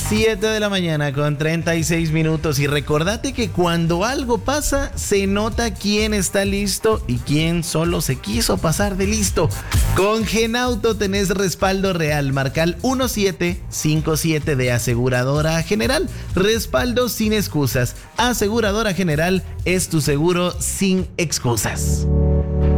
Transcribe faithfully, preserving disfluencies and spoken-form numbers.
siete de la mañana con treinta y seis minutos y recordate que cuando algo pasa se nota quién está listo y quién solo se quiso pasar de listo. Con Genauto tenés respaldo real, marca el uno siete cinco siete de Aseguradora General. Respaldo sin excusas. Aseguradora General es tu seguro sin excusas.